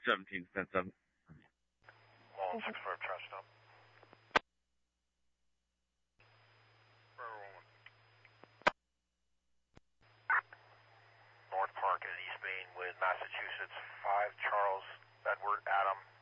17 cents up. Long 6 for a truck stop. North Park at East Main with Massachusetts, 5 Charles Edward Adam